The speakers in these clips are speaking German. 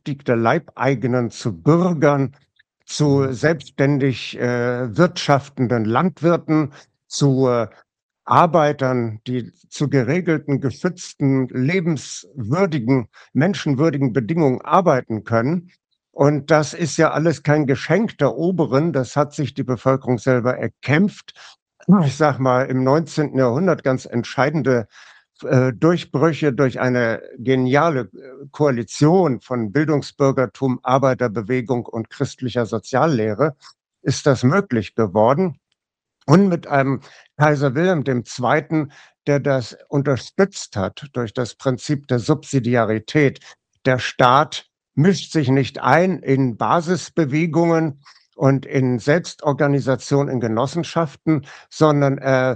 beschäftigte Leibeigenen zu Bürgern, zu selbstständig wirtschaftenden Landwirten, zu Arbeitern, die zu geregelten, geschützten, lebenswürdigen, menschenwürdigen Bedingungen arbeiten können. Und das ist ja alles kein Geschenk der Oberen, das hat sich die Bevölkerung selber erkämpft. Ich sage mal, im 19. Jahrhundert ganz entscheidende Durchbrüche durch eine geniale Koalition von Bildungsbürgertum, Arbeiterbewegung und christlicher Soziallehre ist das möglich geworden. Und mit einem Kaiser Wilhelm II., der das unterstützt hat durch das Prinzip der Subsidiarität. Der Staat mischt sich nicht ein in Basisbewegungen und in Selbstorganisation in Genossenschaften, sondern er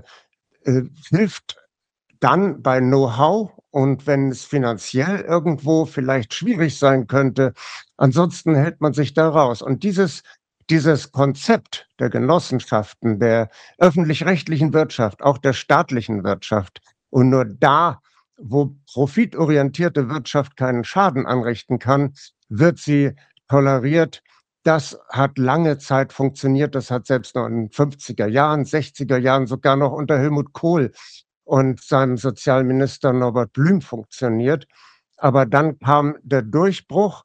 hilft dann bei Know-how und wenn es finanziell irgendwo vielleicht schwierig sein könnte, ansonsten hält man sich da raus. Und dieses Konzept der Genossenschaften, der öffentlich-rechtlichen Wirtschaft, auch der staatlichen Wirtschaft und nur da, wo profitorientierte Wirtschaft keinen Schaden anrichten kann, wird sie toleriert. Das hat lange Zeit funktioniert. Das hat selbst noch in den 50er Jahren, 60er Jahren, sogar noch unter Helmut Kohl und seinem Sozialminister Norbert Blüm funktioniert. Aber dann kam der Durchbruch.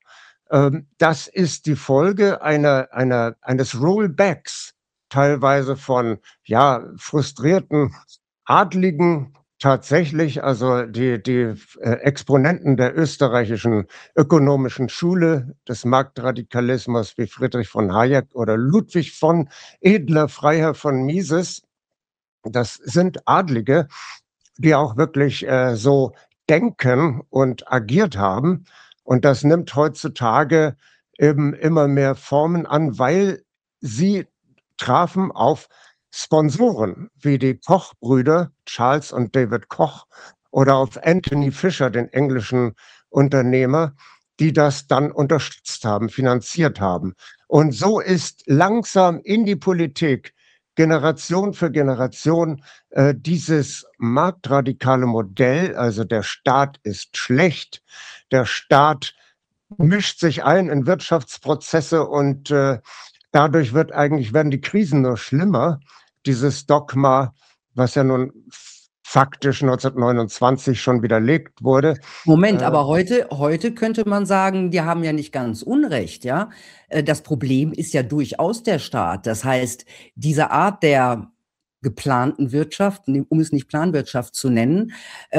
Das ist die Folge eines Rollbacks, teilweise von frustrierten Adligen, tatsächlich, also die Exponenten der österreichischen ökonomischen Schule des Marktradikalismus wie Friedrich von Hayek oder Ludwig von Edler, Freiherr von Mises. Das sind Adlige, die auch wirklich so denken und agiert haben. Und das nimmt heutzutage eben immer mehr Formen an, weil sie trafen auf Sponsoren wie die Koch-Brüder, Charles und David Koch, oder auf Anthony Fisher, den englischen Unternehmer, die das dann unterstützt haben, finanziert haben. Und so ist langsam in die Politik Generation für Generation dieses marktradikale Modell, also der Staat ist schlecht, der Staat mischt sich ein in Wirtschaftsprozesse und dadurch werden die Krisen nur schlimmer. Dieses Dogma, was ja nun faktisch 1929 schon widerlegt wurde. Moment, aber heute könnte man sagen, die haben ja nicht ganz Unrecht, ja. Das Problem ist ja durchaus der Staat. Das heißt, diese Art der geplanten Wirtschaft, um es nicht Planwirtschaft zu nennen,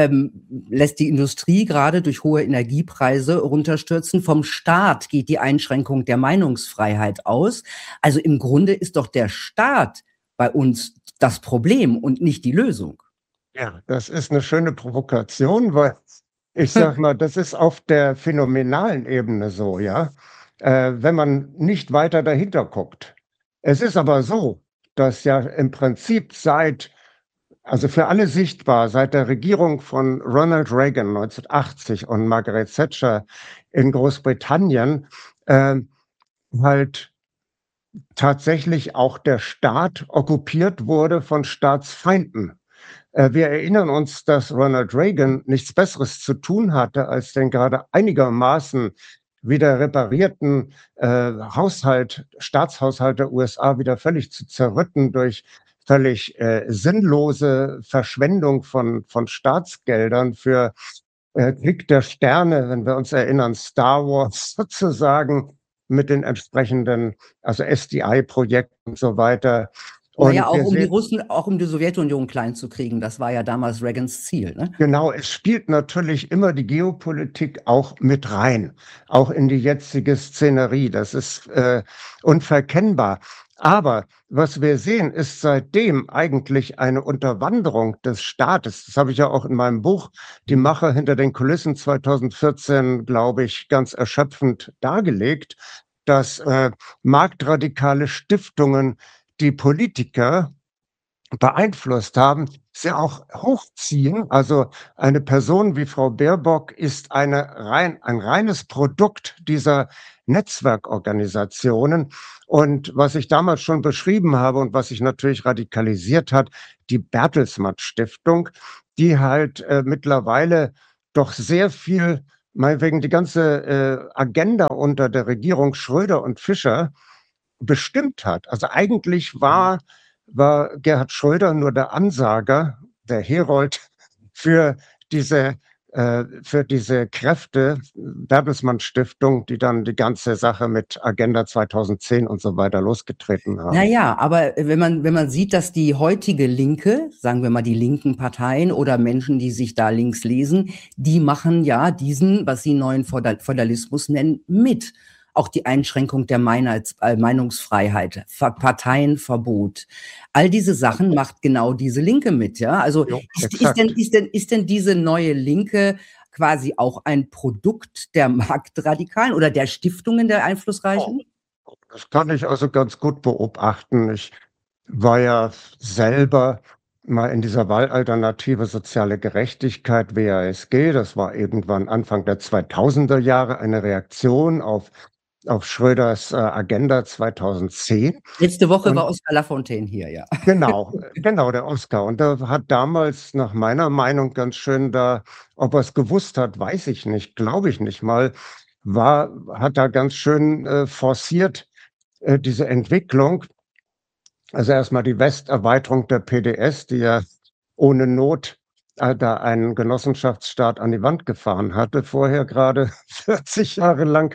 lässt die Industrie gerade durch hohe Energiepreise runterstürzen. Vom Staat geht die Einschränkung der Meinungsfreiheit aus. Also im Grunde ist doch der Staat bei uns das Problem und nicht die Lösung. Ja, das ist eine schöne Provokation, weil ich sag mal, das ist auf der phänomenalen Ebene so, ja, wenn man nicht weiter dahinter guckt. Es ist aber so, dass ja im Prinzip also für alle sichtbar, seit der Regierung von Ronald Reagan 1980 und Margaret Thatcher in Großbritannien halt tatsächlich auch der Staat okkupiert wurde von Staatsfeinden. Wir erinnern uns, dass Ronald Reagan nichts Besseres zu tun hatte, als den gerade einigermaßen wieder reparierten Staatshaushalt der USA wieder völlig zu zerrütten durch völlig sinnlose Verschwendung von Staatsgeldern für Krieg der Sterne, wenn wir uns erinnern, Star Wars sozusagen mit den entsprechenden, also SDI-Projekten und so weiter. Naja, auch um die Russen, auch um die Sowjetunion klein zu kriegen. Das war ja damals Reagans Ziel, ne? Genau, es spielt natürlich immer die Geopolitik auch mit rein, auch in die jetzige Szenerie. Das ist unverkennbar. Aber was wir sehen, ist seitdem eigentlich eine Unterwanderung des Staates. Das habe ich ja auch in meinem Buch Die Macher hinter den Kulissen 2014, glaube ich, ganz erschöpfend dargelegt, dass marktradikale Stiftungen die Politiker beeinflusst haben, sie auch hochziehen. Also eine Person wie Frau Baerbock ist ein reines Produkt dieser Netzwerkorganisationen. Und was ich damals schon beschrieben habe und was sich natürlich radikalisiert hat, die Bertelsmann Stiftung, die halt mittlerweile doch sehr viel meinetwegen die ganze Agenda unter der Regierung Schröder und Fischer bestimmt hat. Also eigentlich war Gerhard Schröder nur der Ansager, der Herold für diese für diese Kräfte, Bertelsmann Stiftung, die dann die ganze Sache mit Agenda 2010 und so weiter losgetreten haben. Naja, aber wenn man sieht, dass die heutige Linke, sagen wir mal die linken Parteien oder Menschen, die sich da links lesen, die machen ja diesen, was sie neuen Feudalismus nennen, mit. Auch die Einschränkung der Meinungsfreiheit, Parteienverbot. All diese Sachen macht genau diese Linke mit, ja. Also Jo, ist denn diese neue Linke quasi auch ein Produkt der Marktradikalen oder der Stiftungen der Einflussreichen? Das kann ich also ganz gut beobachten. Ich war ja selber mal in dieser Wahlalternative Soziale Gerechtigkeit, WASG. Das war irgendwann Anfang der 2000er Jahre eine Reaktion auf Schröders Agenda 2010. Letzte Woche war Und Oskar Lafontaine hier, ja. genau, der Oscar. Und der hat damals nach meiner Meinung ganz schön da, ob er es gewusst hat, weiß ich nicht, glaube ich nicht mal, hat da ganz schön forciert diese Entwicklung. Also erstmal die Westerweiterung der PDS, die ja ohne Not da einen Genossenschaftsstaat an die Wand gefahren hatte, vorher gerade 40 Jahre lang.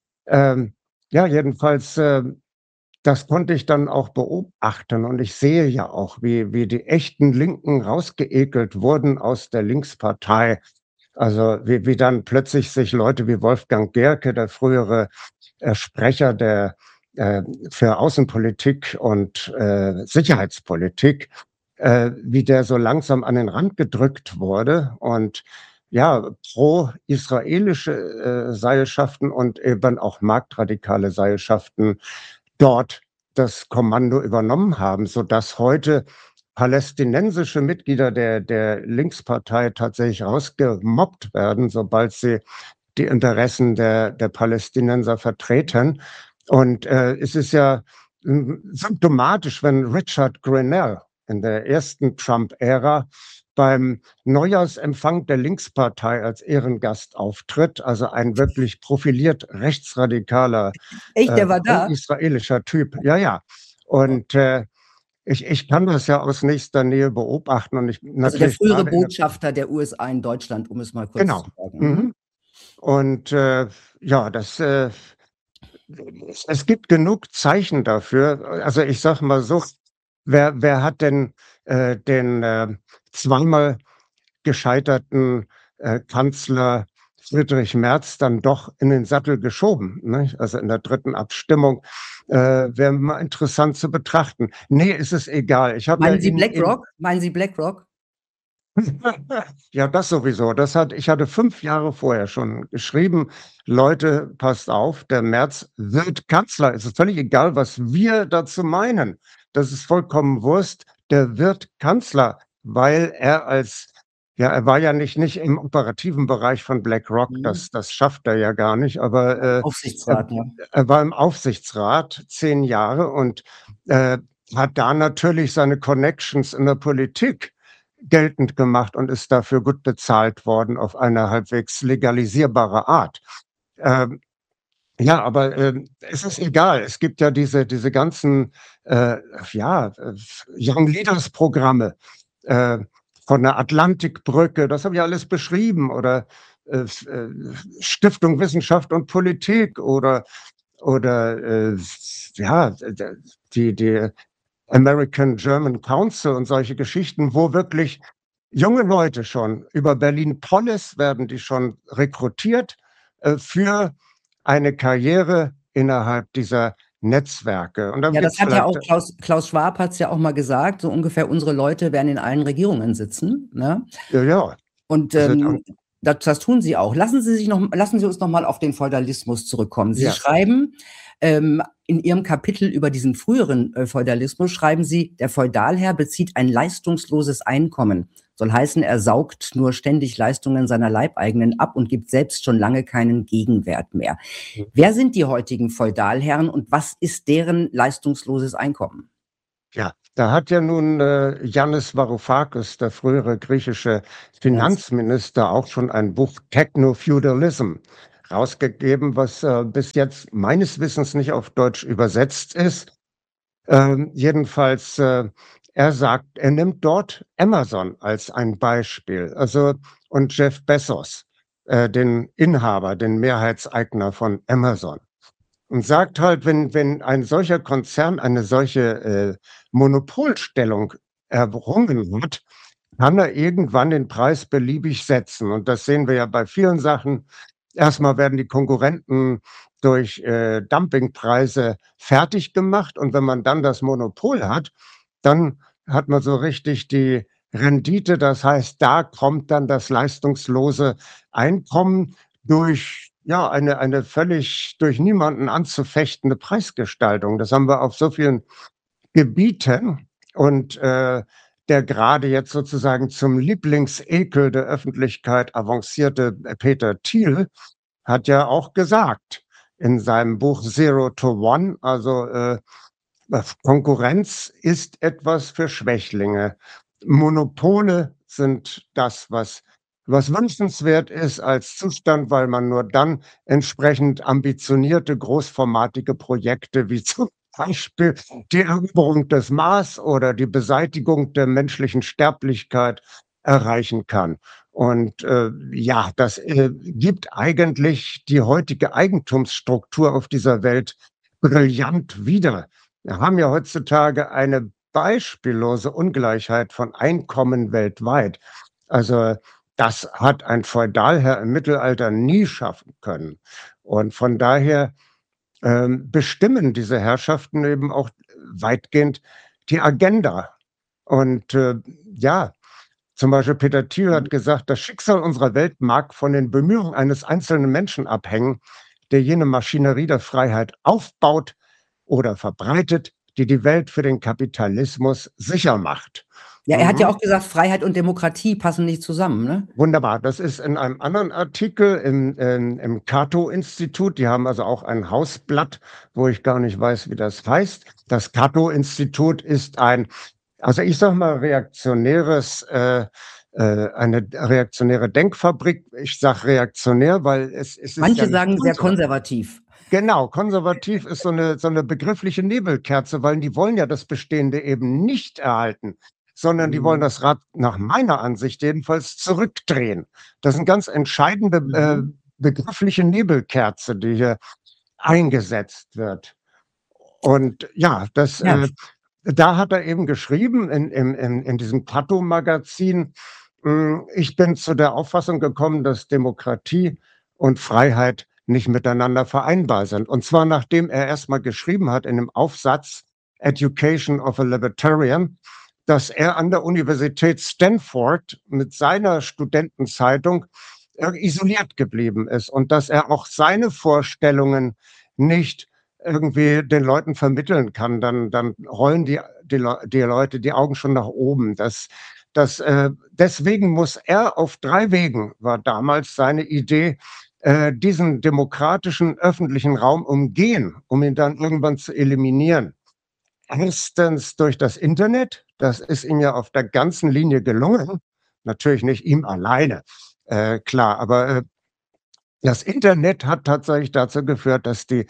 Ja, jedenfalls, das konnte ich dann auch beobachten und ich sehe ja auch, wie die echten Linken rausgeekelt wurden aus der Linkspartei. Also wie dann plötzlich sich Leute wie Wolfgang Gerke, der frühere Sprecher äh, für Außenpolitik und Sicherheitspolitik, wie der so langsam an den Rand gedrückt wurde und ja, pro-israelische Seilschaften und eben auch marktradikale Seilschaften dort das Kommando übernommen haben, sodass heute palästinensische Mitglieder der Linkspartei tatsächlich rausgemobbt werden, sobald sie die Interessen der Palästinenser vertreten. Und es ist ja symptomatisch, wenn Richard Grenell in der ersten Trump-Ära beim Neujahrsempfang der Linkspartei als Ehrengast auftritt, also ein wirklich profiliert rechtsradikaler, Echt, der war da? pro-israelischer Typ. Ja, ja. Und ich kann das ja aus nächster Nähe beobachten und ich Also der natürlich frühere gerade in der, Botschafter der USA in Deutschland, um es mal kurz genau. zu sagen. Mhm. Und ja, es gibt genug Zeichen dafür. Also ich sage mal so, wer hat denn den zweimal gescheiterten Kanzler Friedrich Merz dann doch in den Sattel geschoben? Ne? Also in der dritten Abstimmung wäre mal interessant zu betrachten. Nee, ist es egal. Ich habe ja Meinen Sie BlackRock? Meinen Sie BlackRock? ja, das sowieso. Ich hatte 5 Jahre vorher schon geschrieben: „Leute, passt auf, der Merz wird Kanzler. Es ist völlig egal, was wir dazu meinen. Das ist vollkommen Wurst. Der wird Kanzler, weil er war ja nicht im operativen Bereich von BlackRock, Mhm. das schafft er ja gar nicht, aber er Aufsichtsrat, ja. er war im Aufsichtsrat 10 Jahre und äh, hat da natürlich seine Connections in der Politik geltend gemacht und ist dafür gut bezahlt worden auf eine halbwegs legalisierbare Art. Ähm, ja, aber es ist egal. Es gibt ja diese ganzen äh, ja, Young Leaders Programme äh, von der Atlantikbrücke, das habe ich alles beschrieben, oder Stiftung Wissenschaft und Politik oder ja, die American German Council und solche Geschichten, wo wirklich junge Leute schon über Berlin Polis werden die schon rekrutiert für eine Karriere innerhalb dieser Netzwerke. Und dann Ja, gibt das es hat ja vielleicht, auch Klaus Schwab hat es ja auch mal gesagt, so ungefähr unsere Leute werden in allen Regierungen sitzen. Ne? ja, Und also, das tun Sie auch. Lassen Sie uns noch mal auf den Feudalismus zurückkommen. Sie ja, schreiben in Ihrem Kapitel über diesen früheren Feudalismus, schreiben Sie, der Feudalherr bezieht ein leistungsloses Einkommen. Soll heißen, er saugt nur ständig Leistungen seiner Leibeigenen ab und gibt selbst schon lange keinen Gegenwert mehr. Wer sind die heutigen Feudalherren und was ist deren leistungsloses Einkommen? ja. Da hat ja nun Yannis Varoufakis, der frühere griechische Finanzminister, auch schon ein Buch Techno-Feudalism rausgegeben, was bis jetzt meines Wissens nicht auf Deutsch übersetzt ist. Jedenfalls, er sagt, er nimmt dort Amazon als ein Beispiel, also und Jeff Bezos, den Inhaber, den Mehrheitseigner von Amazon. Und sagt halt, wenn ein solcher Konzern eine solche Monopolstellung errungen hat, kann er irgendwann den Preis beliebig setzen. Und das sehen wir ja bei vielen Sachen. Erstmal werden die Konkurrenten durch Dumpingpreise fertig gemacht. Und wenn man dann das Monopol hat, dann hat man so richtig die Rendite. Das heißt, da kommt dann das leistungslose Einkommen durch ja, eine völlig durch niemanden anzufechtende Preisgestaltung. Das haben wir auf so vielen Gebieten und der gerade jetzt sozusagen zum Lieblingsekel der Öffentlichkeit avancierte Peter Thiel hat ja auch gesagt in seinem Buch Zero to One, also Konkurrenz ist etwas für Schwächlinge. Monopole sind das, was wünschenswert ist als Zustand, weil man nur dann entsprechend ambitionierte, großformatige Projekte wie zum Beispiel die Eroberung des Mars oder die Beseitigung der menschlichen Sterblichkeit erreichen kann. Und ja, das gibt eigentlich die heutige Eigentumsstruktur auf dieser Welt brillant wieder. Wir haben ja heutzutage eine beispiellose Ungleichheit von Einkommen weltweit. Also das hat ein Feudalherr im Mittelalter nie schaffen können. Und von daher bestimmen diese Herrschaften eben auch weitgehend die Agenda. Und ja, zum Beispiel Peter Thiel hat gesagt, das Schicksal unserer Welt mag von den Bemühungen eines einzelnen Menschen abhängen, der jene Maschinerie der Freiheit aufbaut oder verbreitet, die die Welt für den Kapitalismus sicher macht. Ja, er hat ja auch gesagt, Freiheit und Demokratie passen nicht zusammen, ne? Wunderbar. Das ist in einem anderen Artikel im Cato-Institut. Die haben also auch ein Hausblatt, wo ich gar nicht weiß, wie das heißt. Das Cato-Institut ist also ich sag mal, eine reaktionäre Denkfabrik. Ich sage reaktionär, weil es ist Manche ja sagen sehr konservativ. Genau, konservativ ist so eine begriffliche Nebelkerze, weil die wollen ja das Bestehende eben nicht erhalten, sondern die wollen das Rad nach meiner Ansicht jedenfalls zurückdrehen. Das ist eine ganz entscheidende begriffliche Nebelkerze, die hier eingesetzt wird. Und ja, da hat er eben geschrieben in diesem Cato-Magazin, ich bin zu der Auffassung gekommen, dass Demokratie und Freiheit nicht miteinander vereinbar sind. Und zwar nachdem er erstmal geschrieben hat in dem Aufsatz Education of a Libertarian, dass er an der Universität Stanford mit seiner Studentenzeitung isoliert geblieben ist und dass er auch seine Vorstellungen nicht irgendwie den Leuten vermitteln kann, dann rollen die Leute die Augen schon nach oben. Deswegen muss er auf 3 Wegen, war damals seine Idee, diesen demokratischen öffentlichen Raum umgehen, um ihn dann irgendwann zu eliminieren. Erstens durch das Internet, das ist ihm ja auf der ganzen Linie gelungen, natürlich nicht ihm alleine, klar, aber das Internet hat tatsächlich dazu geführt, dass die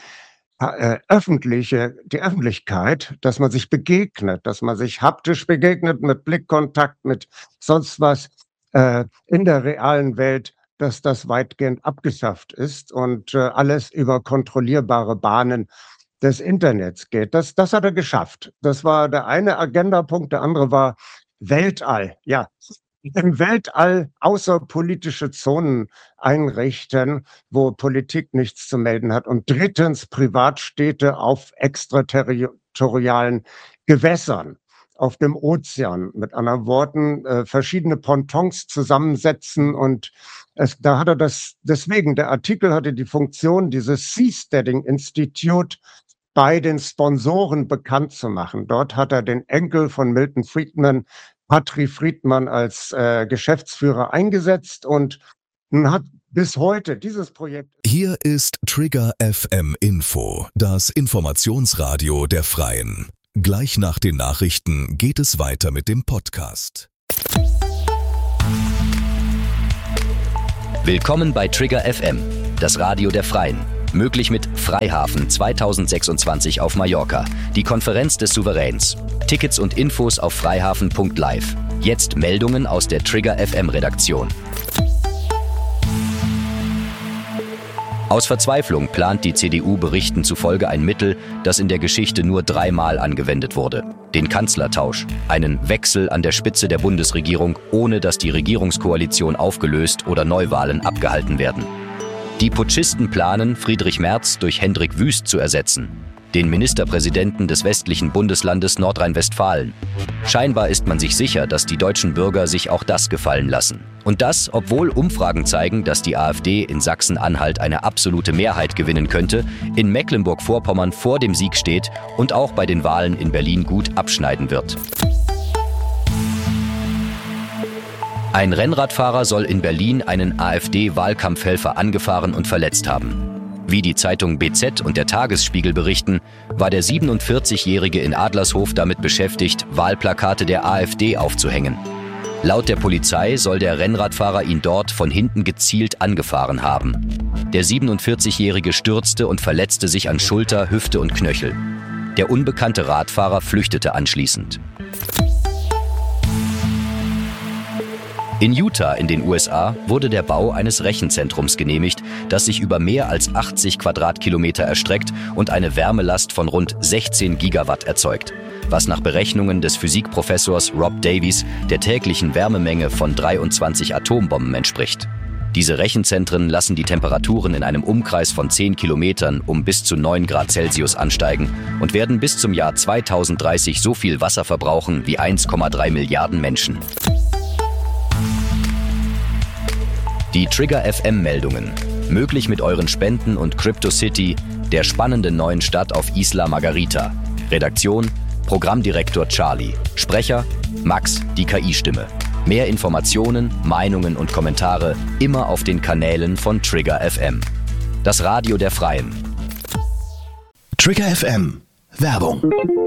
Öffentlichkeit, dass man sich begegnet, dass man sich haptisch begegnet mit Blickkontakt, mit sonst was in der realen Welt, dass das weitgehend abgeschafft ist und alles über kontrollierbare Bahnen des Internets geht. Das hat er geschafft. Das war der eine Agendapunkt. Der andere war Weltall. Ja, im Weltall außerpolitische Zonen einrichten, wo Politik nichts zu melden hat. Und drittens Privatstädte auf extraterritorialen Gewässern, auf dem Ozean. Mit anderen Worten, verschiedene Pontons zusammensetzen. Und da hat er deswegen, der Artikel hatte die Funktion, dieses Seasteading Institute bei den Sponsoren bekannt zu machen. Dort hat er den Enkel von Milton Friedman, Patri Friedman, als Geschäftsführer eingesetzt und hat bis heute dieses Projekt. Hier ist Trigger FM Info, das Informationsradio der Freien. Gleich nach den Nachrichten geht es weiter mit dem Podcast. Willkommen bei Trigger FM, das Radio der Freien. Möglich mit Freihafen 2026 auf Mallorca, die Konferenz des Souveräns. Tickets und Infos auf freihafen.live. Jetzt Meldungen aus der Trigger FM Redaktion. Aus Verzweiflung plant die CDU Berichten zufolge ein Mittel, das in der Geschichte nur 3-mal angewendet wurde. Den Kanzlertausch. Einen Wechsel an der Spitze der Bundesregierung, ohne dass die Regierungskoalition aufgelöst oder Neuwahlen abgehalten werden. Die Putschisten planen, Friedrich Merz durch Hendrik Wüst zu ersetzen, den Ministerpräsidenten des westlichen Bundeslandes Nordrhein-Westfalen. Scheinbar ist man sich sicher, dass die deutschen Bürger sich auch das gefallen lassen. Und das, obwohl Umfragen zeigen, dass die AfD in Sachsen-Anhalt eine absolute Mehrheit gewinnen könnte, in Mecklenburg-Vorpommern vor dem Sieg steht und auch bei den Wahlen in Berlin gut abschneiden wird. Ein Rennradfahrer soll in Berlin einen AfD-Wahlkampfhelfer angefahren und verletzt haben. Wie die Zeitung BZ und der Tagesspiegel berichten, war der 47-Jährige in Adlershof damit beschäftigt, Wahlplakate der AfD aufzuhängen. Laut der Polizei soll der Rennradfahrer ihn dort von hinten gezielt angefahren haben. Der 47-Jährige stürzte und verletzte sich an Schulter, Hüfte und Knöchel. Der unbekannte Radfahrer flüchtete anschließend. In Utah in den USA wurde der Bau eines Rechenzentrums genehmigt, das sich über mehr als 80 Quadratkilometer erstreckt und eine Wärmelast von rund 16 Gigawatt erzeugt, was nach Berechnungen des Physikprofessors Rob Davies der täglichen Wärmemenge von 23 Atombomben entspricht. Diese Rechenzentren lassen die Temperaturen in einem Umkreis von 10 Kilometern um bis zu 9 Grad Celsius ansteigen und werden bis zum Jahr 2030 so viel Wasser verbrauchen wie 1,3 Milliarden Menschen. Die Trigger FM Meldungen. Möglich mit euren Spenden und CryptoCity, der spannenden neuen Stadt auf Isla Margarita. Redaktion: Programmdirektor Charlie. Sprecher: Max, die KI-Stimme. Mehr Informationen, Meinungen und Kommentare immer auf den Kanälen von Trigger FM. Das Radio der Freien. Trigger FM. Werbung.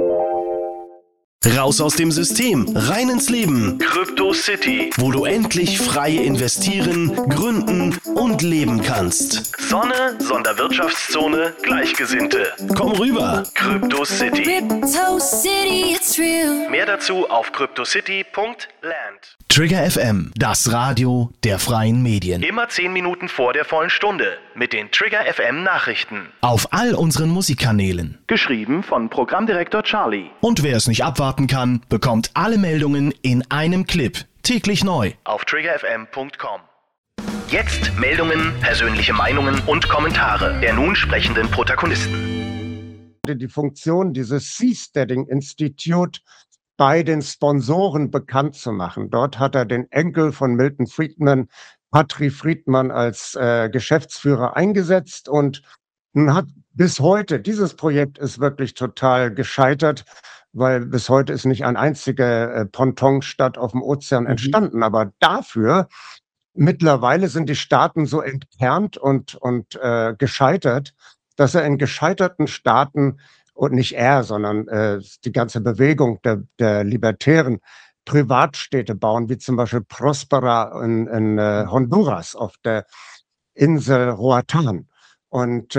Raus aus dem System, rein ins Leben. CryptoCity, wo du endlich frei investieren, gründen und leben kannst. Sonne, Sonderwirtschaftszone, Gleichgesinnte. Komm rüber. CryptoCity. Crypto City, it's real. Mehr dazu auf cryptocity.land. Trigger FM, das Radio der freien Medien. Immer 10 Minuten vor der vollen Stunde mit den Trigger FM Nachrichten. Auf all unseren Musikkanälen. Geschrieben von Programmdirektor Charlie. Und wer es nicht abwarten kann, bekommt alle Meldungen in einem Clip. Täglich neu. Auf triggerfm.com. Jetzt Meldungen, persönliche Meinungen und Kommentare der nun sprechenden Protagonisten. Die Funktion dieses Seasteading Institute bei den Sponsoren bekannt zu machen. Dort hat er den Enkel von Milton Friedman, Patri Friedman, als Geschäftsführer eingesetzt und hat bis heute, dieses Projekt ist wirklich total gescheitert, weil bis heute ist nicht ein einziger Pontonstadt auf dem Ozean entstanden. Aber dafür, mittlerweile sind die Staaten so entkernt und gescheitert, dass er in gescheiterten Staaten, und nicht er, sondern die ganze Bewegung der Libertären, Privatstädte bauen, wie zum Beispiel Prospera in Honduras auf der Insel Roatán. Und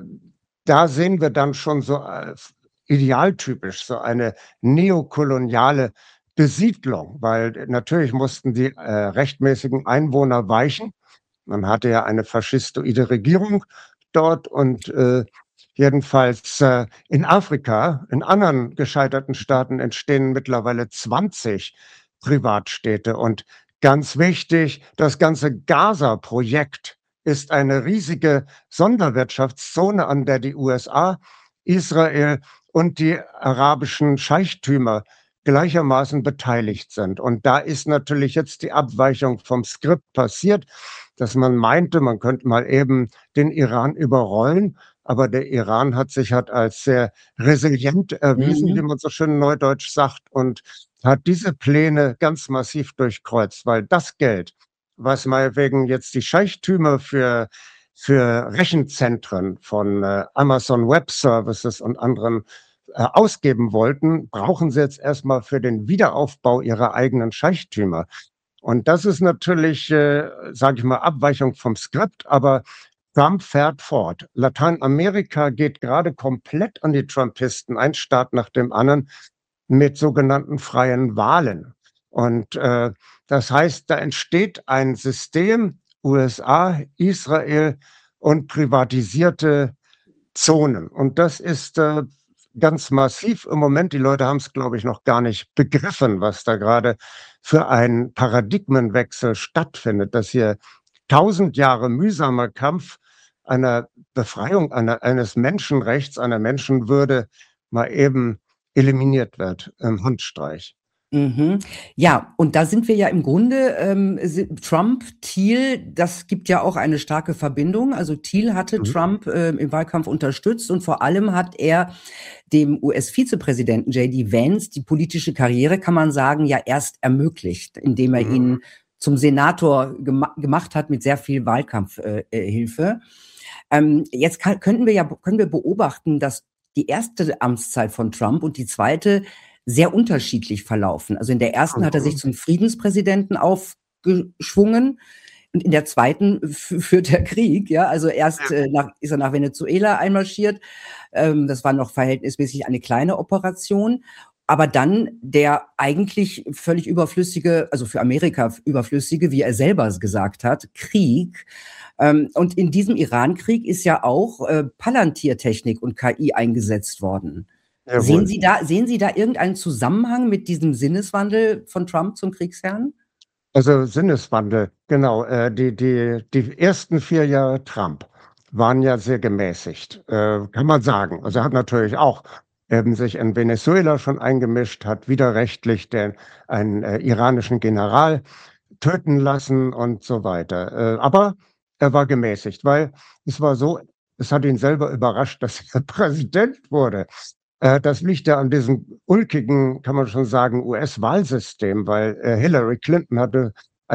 da sehen wir dann schon so idealtypisch so eine neokoloniale Besiedlung, weil natürlich mussten die rechtmäßigen Einwohner weichen. Man hatte ja eine faschistoide Regierung dort und jedenfalls in Afrika, in anderen gescheiterten Staaten entstehen mittlerweile 20 Privatstädte. Und ganz wichtig, das ganze Gaza-Projekt ist eine riesige Sonderwirtschaftszone, an der die USA, Israel und die arabischen Scheichtümer gleichermaßen beteiligt sind. Und da ist natürlich jetzt die Abweichung vom Skript passiert, dass man meinte, man könnte mal eben den Iran überrollen. Aber der Iran hat sich als sehr resilient erwiesen, wie man so schön neudeutsch sagt, und hat diese Pläne ganz massiv durchkreuzt, weil das Geld, was meinetwegen jetzt die Scheichtümer für Rechenzentren von Amazon Web Services und anderen ausgeben wollten, brauchen sie jetzt erstmal für den Wiederaufbau ihrer eigenen Scheichtümer. Und das ist natürlich, sage ich mal, Abweichung vom Skript, aber Trump fährt fort. Lateinamerika geht gerade komplett an die Trumpisten, ein Staat nach dem anderen, mit sogenannten freien Wahlen. Und das heißt, da entsteht ein System, USA, Israel und privatisierte Zonen. Und das ist ganz massiv im Moment. Die Leute haben es, glaube ich, noch gar nicht begriffen, was da gerade für ein Paradigmenwechsel stattfindet, dass hier 1000 Jahre mühsamer Kampf einer Befreiung eines Menschenrechts, einer Menschenwürde mal eben eliminiert wird im Handstreich. Mhm. Ja, und da sind wir ja im Grunde, Trump, Thiel, das gibt ja auch eine starke Verbindung. Also Thiel hatte Trump im Wahlkampf unterstützt und vor allem hat er dem US-Vizepräsidenten J.D. Vance die politische Karriere, kann man sagen, ja erst ermöglicht, indem er ihn zum Senator gemacht hat mit sehr viel Wahlkampfhilfe. Jetzt können wir beobachten, dass die erste Amtszeit von Trump und die zweite sehr unterschiedlich verlaufen. Also in der ersten hat er sich zum Friedenspräsidenten aufgeschwungen und in der zweiten führt er Krieg. Ja, also erst ist er nach Venezuela einmarschiert. Das war noch verhältnismäßig eine kleine Operation. Aber dann der eigentlich völlig überflüssige, also für Amerika überflüssige, wie er selber gesagt hat, Krieg. Und in diesem Irankrieg ist ja auch Palantir-Technik und KI eingesetzt worden. Sehen Sie da irgendeinen Zusammenhang mit diesem Sinneswandel von Trump zum Kriegsherrn? Also Sinneswandel, genau. Die ersten 4 Jahre Trump waren ja sehr gemäßigt, kann man sagen. Also er hat natürlich auch sich in Venezuela schon eingemischt, hat widerrechtlich einen iranischen General töten lassen und so weiter. Aber er war gemäßigt, weil es war so, es hat ihn selber überrascht, dass er Präsident wurde. Das liegt ja an diesem ulkigen, kann man schon sagen, US-Wahlsystem, weil Hillary Clinton hatte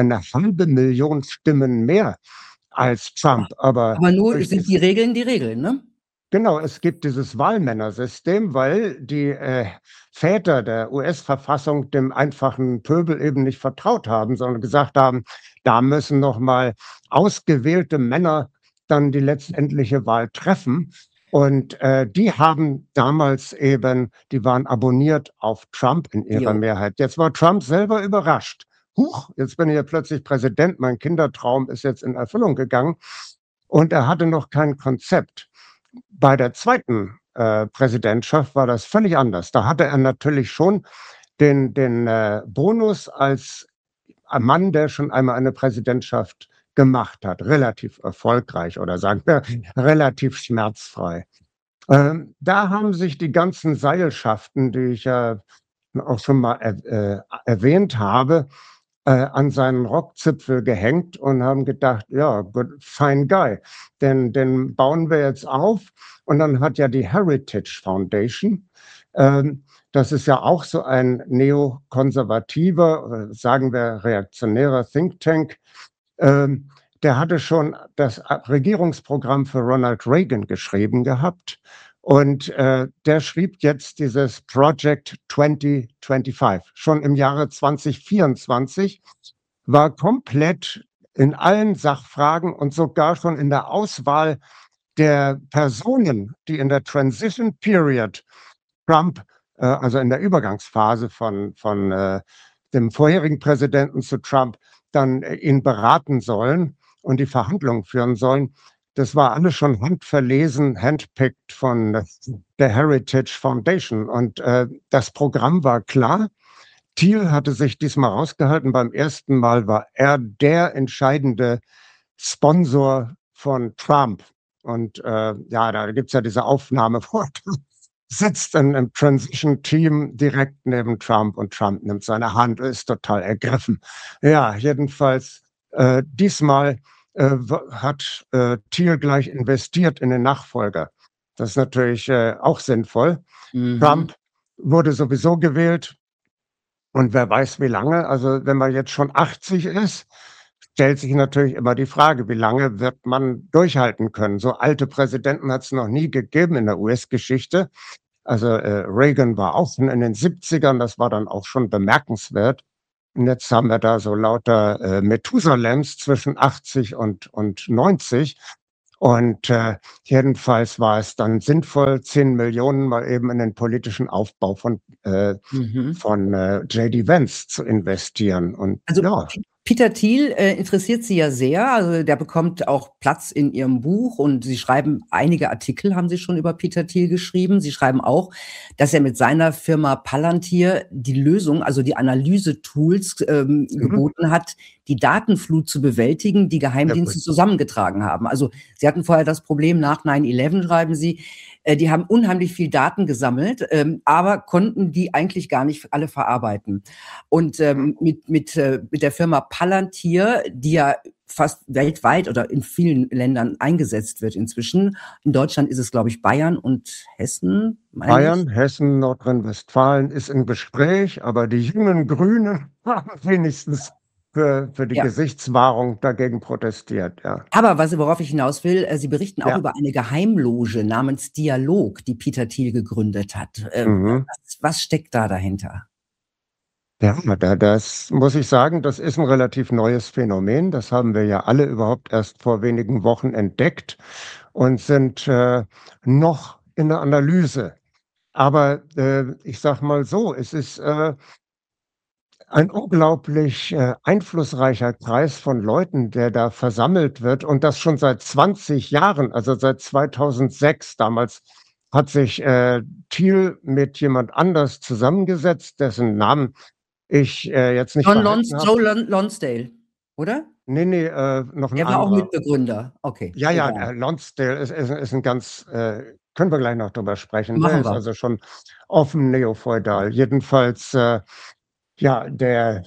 500.000 Stimmen mehr als Trump. Aber nur sind die Regeln, ne? Genau, es gibt dieses Wahlmännersystem, weil die Väter der US-Verfassung dem einfachen Pöbel eben nicht vertraut haben, sondern gesagt haben, da müssen noch mal ausgewählte Männer dann die letztendliche Wahl treffen. Und die haben damals eben, die waren abonniert auf Trump in ihrer Mehrheit. Jetzt war Trump selber überrascht. Huch, jetzt bin ich ja plötzlich Präsident, mein Kindertraum ist jetzt in Erfüllung gegangen. Und er hatte noch kein Konzept. Bei der zweiten Präsidentschaft war das völlig anders. Da hatte er natürlich schon den Bonus als Mann, der schon einmal eine Präsidentschaft gemacht hat, relativ erfolgreich oder sagen wir relativ schmerzfrei. Da haben sich die ganzen Seilschaften, die ich ja auch schon mal erwähnt habe, an seinen Rockzipfel gehängt und haben gedacht, ja, good, fine guy, den bauen wir jetzt auf. Und dann hat ja die Heritage Foundation, das ist ja auch so ein neokonservativer, sagen wir reaktionärer Think Tank, der hatte schon das Regierungsprogramm für Ronald Reagan geschrieben gehabt. Und der schrieb jetzt dieses Project 2025. Schon im Jahre 2024 war komplett in allen Sachfragen und sogar schon in der Auswahl der Personen, die in der Transition Period Trump, also in der Übergangsphase von dem vorherigen Präsidenten zu Trump, dann ihn beraten sollen und die Verhandlungen führen sollen. Das war alles schon handverlesen, handpicked von der Heritage Foundation. Und das Programm war klar. Thiel hatte sich diesmal rausgehalten. Beim ersten Mal war er der entscheidende Sponsor von Trump. Und ja, da gibt es ja diese Aufnahme, wo er sitzt im Transition-Team direkt neben Trump und Trump nimmt seine Hand, ist total ergriffen. Ja, jedenfalls diesmal hat Thiel gleich investiert in den Nachfolger. Das ist natürlich auch sinnvoll. Trump wurde sowieso gewählt und wer weiß wie lange. Also wenn man jetzt schon 80 ist, stellt sich natürlich immer die Frage, wie lange wird man durchhalten können. So alte Präsidenten hat es noch nie gegeben in der US-Geschichte. Also Reagan war auch schon in den 70ern, das war dann auch schon bemerkenswert. Und jetzt haben wir da so lauter Methusalems zwischen 80 und 90. Und jedenfalls war es dann sinnvoll, 10 Millionen mal eben in den politischen Aufbau von J.D. Vance zu investieren. Und Also ja. Peter Thiel interessiert Sie ja sehr, also der bekommt auch Platz in Ihrem Buch und Sie schreiben, einige Artikel haben Sie schon über Peter Thiel geschrieben. Sie schreiben auch, dass er mit seiner Firma Palantir die Lösung, also die Analyse-Tools geboten hat, die Datenflut zu bewältigen, die Geheimdienste zusammengetragen haben. Also Sie hatten vorher das Problem nach 9/11, schreiben Sie, die haben unheimlich viel Daten gesammelt, aber konnten die eigentlich gar nicht alle verarbeiten. Und mit der Firma Palantir, die ja fast weltweit oder in vielen Ländern eingesetzt wird inzwischen. In Deutschland ist es, glaube ich, Bayern und Hessen. Bayern, Hessen, Nordrhein-Westfalen ist im Gespräch, aber die jungen Grünen haben wenigstens für die Gesichtswahrung dagegen protestiert, ja. Aber worauf ich hinaus will, Sie berichten auch über eine Geheimloge namens Dialog, die Peter Thiel gegründet hat. Was steckt da dahinter? Ja, das muss ich sagen, das ist ein relativ neues Phänomen. Das haben wir ja alle überhaupt erst vor wenigen Wochen entdeckt und sind noch in der Analyse. Aber ich sage mal so, es ist ein unglaublich einflussreicher Kreis von Leuten, der da versammelt wird und das schon seit 20 Jahren, also seit 2006. Damals hat sich Thiel mit jemand anders zusammengesetzt, dessen Namen ich jetzt nicht behalten habe. Joe Lonsdale, oder? Nee, noch ein Er war auch anderer. Mitbegründer, okay. Ja, Lonsdale ist ein ganz, können wir gleich noch drüber sprechen. Der ist also schon offen neofeudal. Jedenfalls, der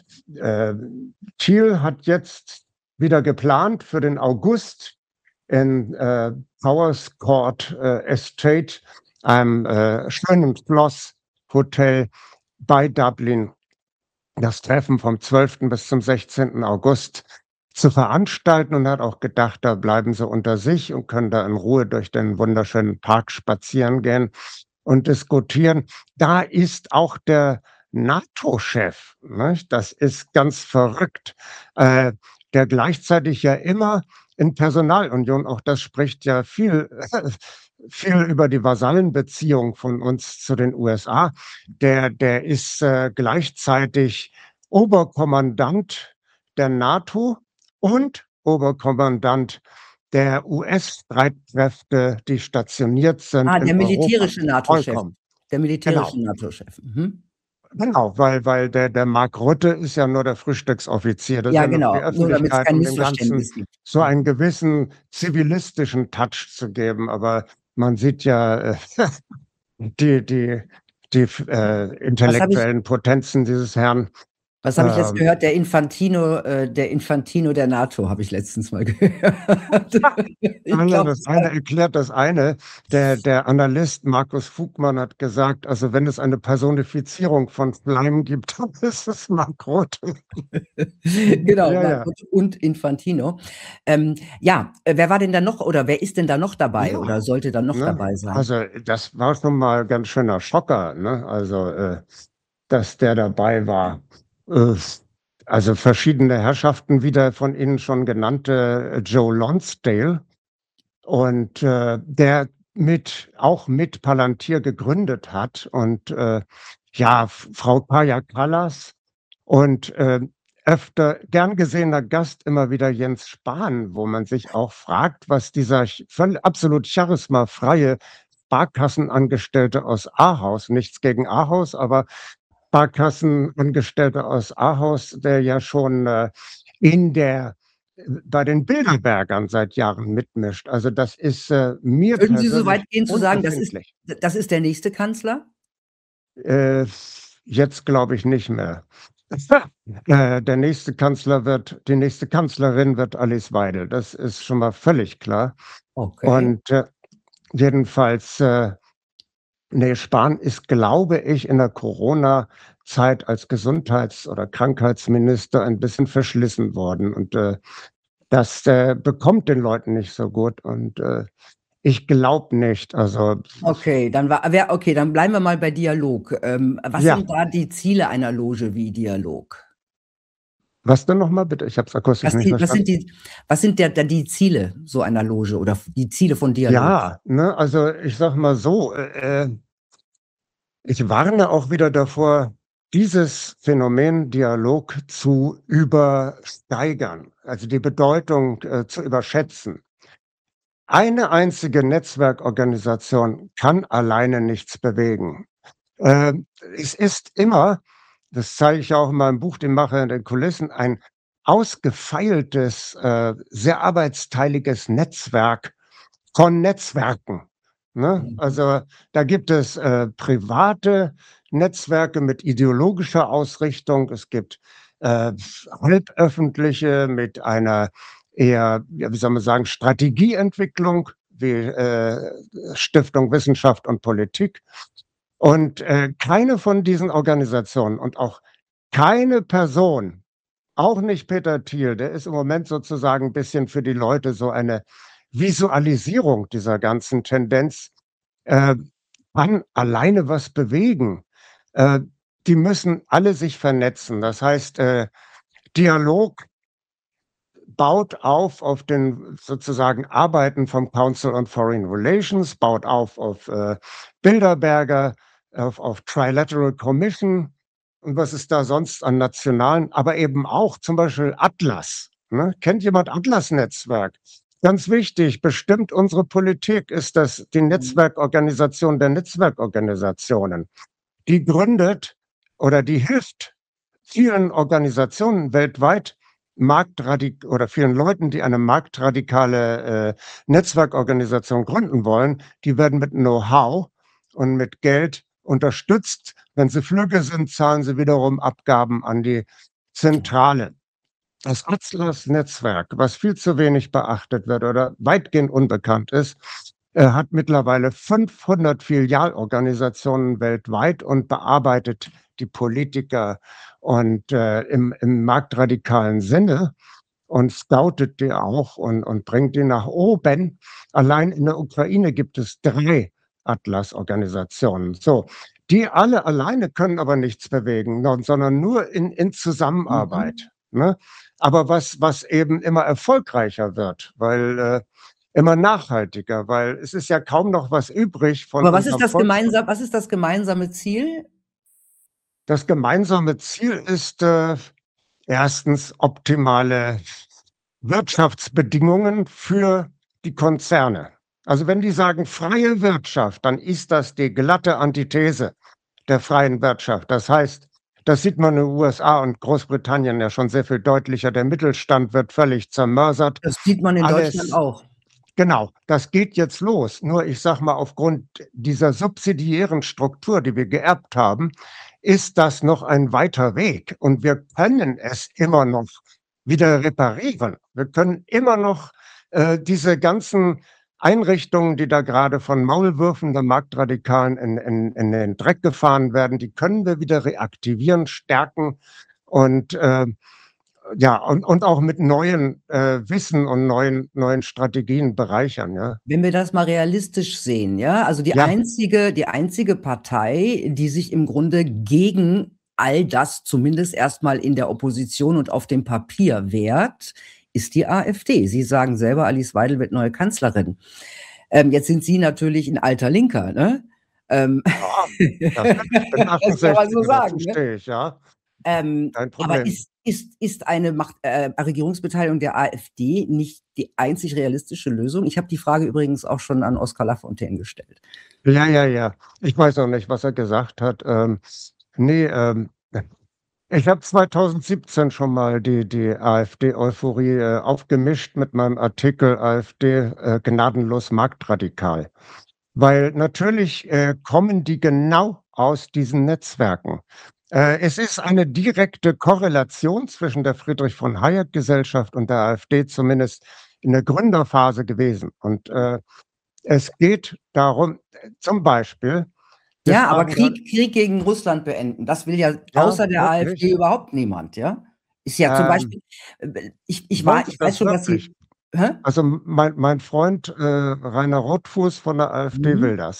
Thiel hat jetzt wieder geplant für den August in Powers Court Estate, einem schönen Schlosshotel bei Dublin, das Treffen vom 12. bis zum 16. August zu veranstalten und hat auch gedacht, da bleiben sie unter sich und können da in Ruhe durch den wunderschönen Park spazieren gehen und diskutieren. Da ist auch der NATO-Chef, nicht? Das ist ganz verrückt, der gleichzeitig ja immer in Personalunion, auch das spricht ja viel über die Vasallenbeziehung von uns zu den USA, der ist gleichzeitig Oberkommandant der NATO und Oberkommandant der US-Streitkräfte, die stationiert sind. Der militärische NATO-Chef. Der militärische NATO-Chef. Genau, weil der Mark Rutte ist ja nur der Frühstücksoffizier. Das ja, ist genau, die nur damit es kein dem Ganzen Missverständnis gibt. so einen gewissen zivilistischen Touch zu geben. Aber man sieht ja die intellektuellen Potenzen dieses Herrn. Was habe ich jetzt gehört? Der Infantino der NATO, habe ich letztens mal gehört. Das eine erklärt das eine. Der Analyst Markus Fugmann hat gesagt, also wenn es eine Personifizierung von Schleim gibt, dann ist es Mark Rutte. Genau, Mark Rutte und Infantino. Wer war denn da noch oder wer ist denn da noch dabei oder sollte da noch dabei sein? Also das war schon mal ein ganz schöner Schocker, ne? Also dass der dabei war. Also verschiedene Herrschaften, wie der von Ihnen schon genannte Joe Lonsdale und der auch mit Palantir gegründet hat und Frau Kaja Kallas und öfter gern gesehener Gast immer wieder Jens Spahn, wo man sich auch fragt, was dieser absolut charismafreie Sparkassenangestellte aus Ahaus, nichts gegen Ahaus, aber Sparkassenangestellte aus Ahaus, der ja schon bei den Bilderbergern seit Jahren mitmischt. Also das ist mir Würden Sie so weit gehen zu sagen, das ist der nächste Kanzler? Jetzt glaube ich nicht mehr. Die nächste Kanzlerin wird Alice Weidel. Das ist schon mal völlig klar. Okay. Und jedenfalls Spahn ist, glaube ich, in der Corona-Zeit als Gesundheits- oder Krankheitsminister ein bisschen verschlissen worden. Und das bekommt den Leuten nicht so gut. Und Ich glaube nicht. Also Okay, dann bleiben wir mal bei Dialog. Was ja, sind da die Ziele einer Loge wie Dialog? was denn nochmal bitte? Ich habe es akustisch nicht verstanden. Was sind die Ziele so einer Loge oder die Ziele von Dialog? Ja, ne, also ich sag mal so, ich warne auch wieder davor, dieses Phänomen Dialog zu übersteigern, also die Bedeutung zu überschätzen. Eine einzige Netzwerkorganisation kann alleine nichts bewegen. Es ist immer, das zeige ich auch in meinem Buch „Die Macher in den Kulissen", ein ausgefeiltes, sehr arbeitsteiliges Netzwerk von Netzwerken, ne? Also, da gibt es, private Netzwerke mit ideologischer Ausrichtung. Es gibt, halböffentliche mit einer eher, ja, wie soll man sagen, Strategieentwicklung wie, Stiftung Wissenschaft und Politik. Und, keine von diesen Organisationen und auch keine Person, auch nicht Peter Thiel, der ist im Moment sozusagen 'n bisschen für die Leute so eine Visualisierung dieser ganzen Tendenz, äh, kann alleine was bewegen. Äh, Die müssen alle sich vernetzen. Das heißt, Dialog baut auf den sozusagen Arbeiten vom Council on Foreign Relations, baut auf Bilderberger, auf Trilateral Commission und was es da sonst an nationalen, aber eben auch zum Beispiel Atlas, ne? Kennt jemand Atlas-Netzwerk? Ganz wichtig, bestimmt unsere Politik ist das die Netzwerkorganisation der Netzwerkorganisationen. Die gründet oder die hilft vielen Organisationen weltweit, oder vielen Leuten, die eine marktradikale, Netzwerkorganisation gründen wollen, die werden mit Know-how und mit Geld unterstützt. Wenn sie flügge sind, zahlen sie wiederum Abgaben an die Zentrale. Das Atlas-Netzwerk, was viel zu wenig beachtet wird oder weitgehend unbekannt ist, hat mittlerweile 500 Filialorganisationen weltweit und bearbeitet die Politiker und im marktradikalen Sinne und scoutet die auch und bringt die nach oben. Allein in der Ukraine gibt es 3 Atlas-Organisationen. So, die alle alleine können aber nichts bewegen, sondern nur in Zusammenarbeit, ne? Aber was eben immer erfolgreicher wird, weil immer nachhaltiger, weil es ist ja kaum noch was übrig von Aber was ist unserem was ist das gemeinsame Ziel? Das gemeinsame Ziel ist, erstens optimale Wirtschaftsbedingungen für die Konzerne. Also, wenn die sagen freie Wirtschaft, dann ist das die glatte Antithese der freien Wirtschaft. Das heißt, das sieht man in den USA und Großbritannien ja schon sehr viel deutlicher. Der Mittelstand wird völlig zermörsert. Das sieht man in Deutschland auch. Genau, das geht jetzt los. Nur ich sage mal, aufgrund dieser subsidiären Struktur, die wir geerbt haben, ist das noch ein weiter Weg. Und wir können es immer noch wieder reparieren. Wir können immer noch diese ganzen Einrichtungen, die da gerade von Maulwürfen der Marktradikalen in den Dreck gefahren werden, die können wir wieder reaktivieren, stärken und ja, und auch mit neuen Wissen und neuen Strategien bereichern, ja. Wenn wir das mal realistisch sehen, ja, also die Ja. einzige Partei, die sich im Grunde gegen all das zumindest erstmal in der Opposition und auf dem Papier wehrt, ist die AfD. Sie sagen selber, Alice Weidel wird neue Kanzlerin. Jetzt sind Sie natürlich ein alter Linker, ne? Ja, ich bin 68, kann man so sagen, dazu ne? stehe ich, ja. Kein Aber Problem. ist eine Regierungsbeteiligung der AfD nicht die einzig realistische Lösung? Ich habe die Frage übrigens auch schon an Oskar Lafontaine gestellt. Ja. Ich weiß auch nicht, was er gesagt hat. Ne, ich habe 2017 schon mal die AfD-Euphorie aufgemischt mit meinem Artikel „AfD gnadenlos marktradikal". Weil natürlich kommen die genau aus diesen Netzwerken. Es ist eine direkte Korrelation zwischen der Friedrich-von-Hayek-Gesellschaft und der AfD, zumindest in der Gründerphase gewesen. Und es geht darum, zum Beispiel, Ja, aber Krieg gegen Russland beenden, das will ja außer der wirklich? AfD überhaupt niemand, ja? Ist ja zum Beispiel, ich wollen Sie weiß das schon, was Sie wirklich? Also mein Freund Rainer Rotfuß von der AfD will das.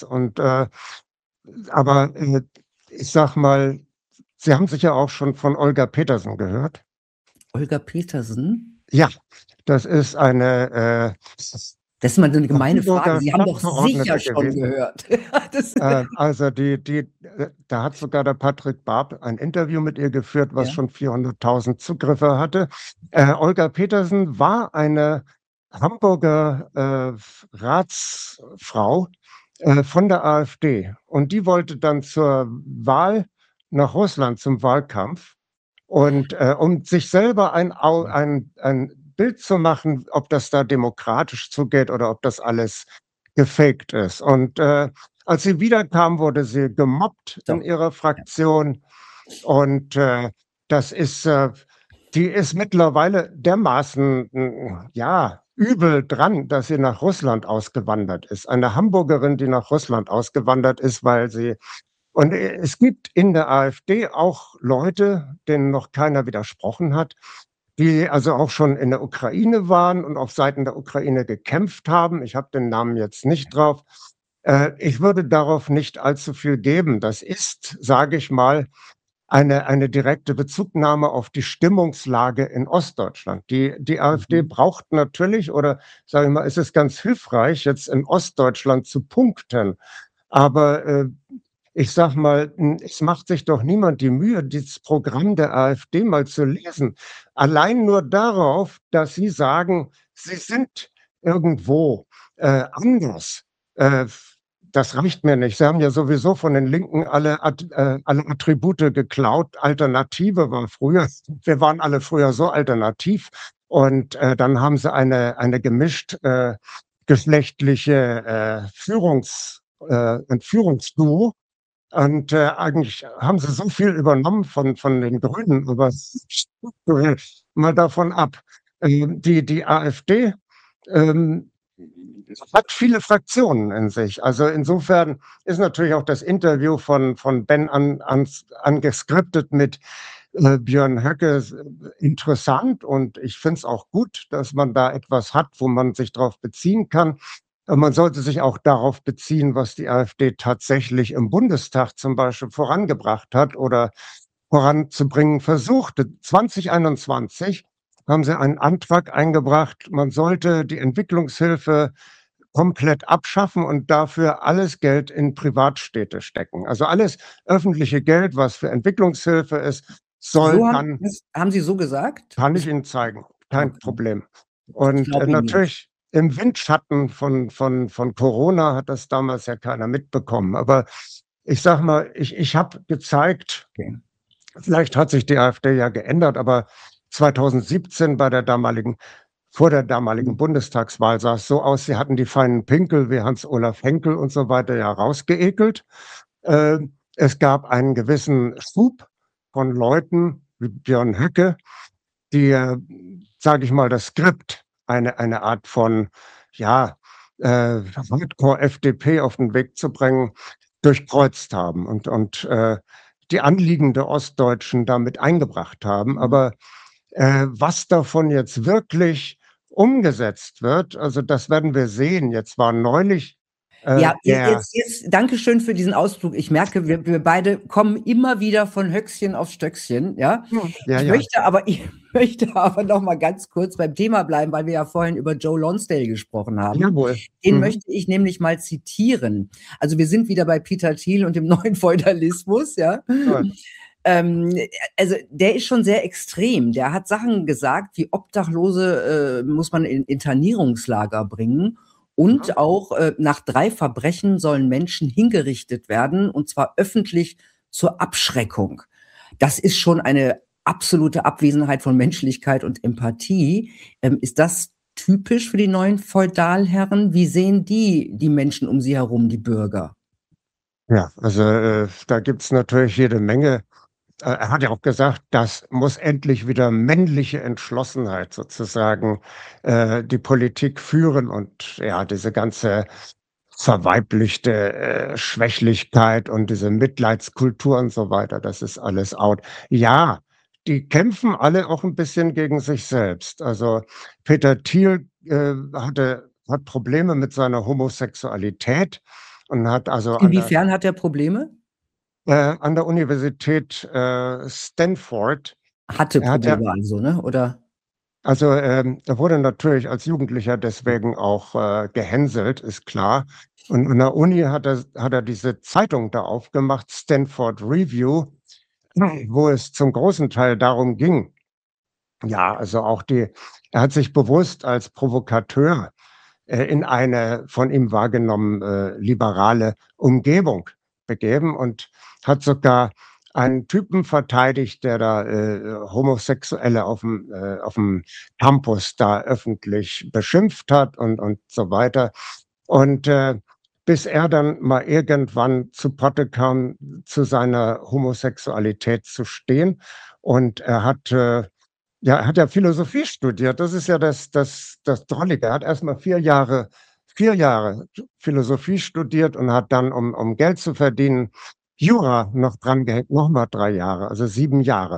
Aber ich sag mal, Sie haben sicher auch schon von Olga Petersen gehört. Olga Petersen? Ja, das ist eine das ist mal so eine gemeine Frage. Sie haben doch sicher schon gewesen. Gehört. Also da hat sogar der Patrick Barb ein Interview mit ihr geführt, was schon 400.000 Zugriffe hatte. Olga Petersen war eine Hamburger Ratsfrau von der AfD. Und die wollte dann zur Wahl nach Russland, zum Wahlkampf. Und um sich selber ein Bild zu machen, ob das da demokratisch zugeht oder ob das alles gefaked ist. Und als sie wiederkam, wurde sie gemobbt in ihrer Fraktion. Und die ist mittlerweile dermaßen, übel dran, dass sie nach Russland ausgewandert ist. Eine Hamburgerin, die nach Russland ausgewandert ist, und es gibt in der AfD auch Leute, denen noch keiner widersprochen hat, die also auch schon in der Ukraine waren und auf Seiten der Ukraine gekämpft haben. Ich habe den Namen jetzt nicht drauf. Ich würde darauf nicht allzu viel geben. Das ist, sage ich mal, eine direkte Bezugnahme auf die Stimmungslage in Ostdeutschland. Die AfD braucht natürlich, oder sage ich mal, es ist ganz hilfreich, jetzt in Ostdeutschland zu punkten. Aber ich sag mal, es macht sich doch niemand die Mühe, dieses Programm der AfD mal zu lesen. Allein nur darauf, dass sie sagen, sie sind irgendwo anders. Das reicht mir nicht. Sie haben ja sowieso von den Linken alle Attribute geklaut. Alternative war früher. Wir waren alle früher so alternativ. Und dann haben sie eine gemischt geschlechtliche Führungsduo. Und eigentlich haben sie so viel übernommen von den Grünen, aber mal davon ab. Die AfD hat viele Fraktionen in sich. Also insofern ist natürlich auch das Interview von Ben angeskriptet mit Björn Höcke interessant. Und ich finde es auch gut, dass man da etwas hat, wo man sich darauf beziehen kann. Man sollte sich auch darauf beziehen, was die AfD tatsächlich im Bundestag zum Beispiel vorangebracht hat oder voranzubringen versuchte. 2021 haben sie einen Antrag eingebracht, man sollte die Entwicklungshilfe komplett abschaffen und dafür alles Geld in Privatstädte stecken. Also alles öffentliche Geld, was für Entwicklungshilfe ist, soll dann... Haben Sie so gesagt? Kann ich Ihnen zeigen, kein Problem. Und natürlich... Im Windschatten von Corona hat das damals ja keiner mitbekommen. Aber ich sag mal, ich habe gezeigt, vielleicht hat sich die AfD ja geändert, aber 2017 vor der damaligen Bundestagswahl sah es so aus, sie hatten die feinen Pinkel wie Hans-Olaf Henkel und so weiter ja rausgeekelt. Es gab einen gewissen Schub von Leuten wie Björn Höcke, die, sage ich mal, das Skript, eine Art von, Hardcore-FDP auf den Weg zu bringen, durchkreuzt haben und die Anliegen der Ostdeutschen damit eingebracht haben. Aber was davon jetzt wirklich umgesetzt wird, also das werden wir sehen. Jetzt war neulich... jetzt Dankeschön für diesen Ausflug. Ich merke, wir beide kommen immer wieder von Höchstchen auf Stöckchen. Ich möchte aber noch mal ganz kurz beim Thema bleiben, weil wir ja vorhin über Joe Lonsdale gesprochen haben. Jawohl. Den möchte ich nämlich mal zitieren. Also wir sind wieder bei Peter Thiel und dem neuen Feudalismus, ja. Also der ist schon sehr extrem. Der hat Sachen gesagt, wie Obdachlose muss man in Internierungslager bringen. Und auch nach 3 Verbrechen sollen Menschen hingerichtet werden, und zwar öffentlich zur Abschreckung. Das ist schon eine absolute Abwesenheit von Menschlichkeit und Empathie. Ist das typisch für die neuen Feudalherren? Wie sehen die Menschen um sie herum, die Bürger? Ja, also da gibt es natürlich jede Menge. Er hat ja auch gesagt, das muss endlich wieder männliche Entschlossenheit sozusagen die Politik führen und ja, diese ganze verweiblichte Schwächlichkeit und diese Mitleidskultur und so weiter, das ist alles out. Ja, die kämpfen alle auch ein bisschen gegen sich selbst. Also Peter Thiel hat Probleme mit seiner Homosexualität und hat also Inwiefern hat er Probleme? An der Universität Stanford. Hatte Probleme also, ne? Oder? Also, er wurde natürlich als Jugendlicher deswegen auch gehänselt, ist klar. Und an der Uni hat er diese Zeitung da aufgemacht, Stanford Review, wo es zum großen Teil darum ging. Ja, also er hat sich bewusst als Provokateur in eine von ihm wahrgenommene liberale Umgebung begeben und hat sogar einen Typen verteidigt, der da Homosexuelle auf dem Campus da öffentlich beschimpft hat und so weiter. Und bis er dann mal irgendwann zu Potte kam, zu seiner Homosexualität zu stehen. Und er hat ja Philosophie studiert. Das ist ja das Drollige. Er hat erstmal 4 Jahre Philosophie studiert und hat dann, um Geld zu verdienen, Jura noch dran gehängt, nochmal 3 Jahre, also 7 Jahre.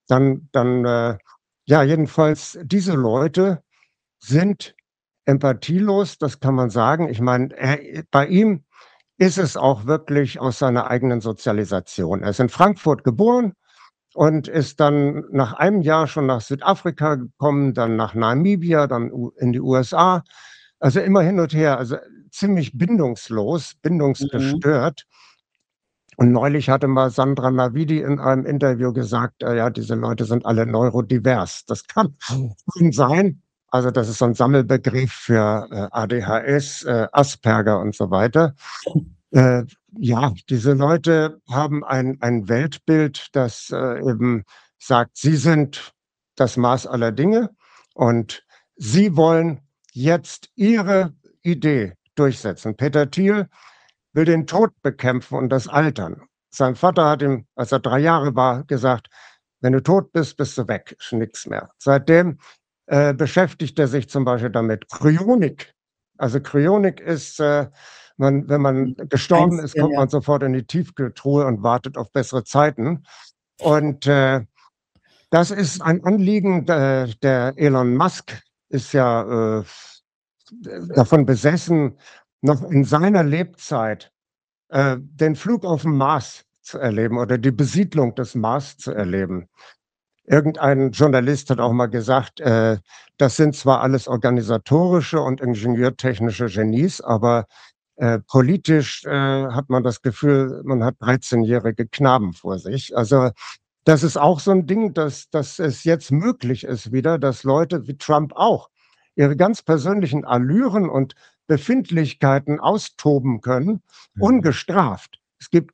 Ja, jedenfalls, diese Leute sind empathielos, das kann man sagen. Ich meine, bei ihm ist es auch wirklich aus seiner eigenen Sozialisation. Er ist in Frankfurt geboren und ist dann nach einem Jahr schon nach Südafrika gekommen, dann nach Namibia, dann in die USA. Also immer hin und her, also ziemlich bindungslos, bindungsgestört. Und neulich hatte mal Sandra Navidi in einem Interview gesagt, ja, diese Leute sind alle neurodivers. Das kann sein. Also das ist so ein Sammelbegriff für ADHS, Asperger und so weiter. Ja, diese Leute haben ein Weltbild, das eben sagt, sie sind das Maß aller Dinge und sie wollen jetzt ihre Idee durchsetzen. Peter Thiel will den Tod bekämpfen und das Altern. Sein Vater hat ihm, als er 3 Jahre war, gesagt, wenn du tot bist, bist du weg, ist nichts mehr. Seitdem beschäftigt er sich zum Beispiel damit. Kryonik. Also Kryonik ist, wenn man gestorben ist, kommt man sofort in die Tiefkühltruhe und wartet auf bessere Zeiten. Und das ist ein Anliegen, der Elon Musk ist ja davon besessen, noch in seiner Lebzeit den Flug auf dem Mars zu erleben oder die Besiedlung des Mars zu erleben. Irgendein Journalist hat auch mal gesagt, das sind zwar alles organisatorische und ingenieurtechnische Genies, aber politisch hat man das Gefühl, man hat 13-jährige Knaben vor sich. Also das ist auch so ein Ding, dass es jetzt möglich ist wieder, dass Leute wie Trump auch ihre ganz persönlichen Allüren und Befindlichkeiten austoben können, ungestraft. Es gibt